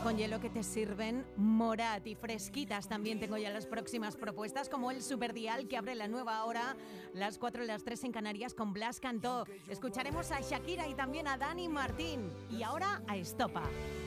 con hielo que te sirven Morat, y fresquitas también tengo ya las próximas propuestas, como el Superdial, que abre la nueva hora, las 4 y las 3 en Canarias, con Blas Cantó. Escucharemos a Shakira y también a Dani Martín. Y ahora a Estopa.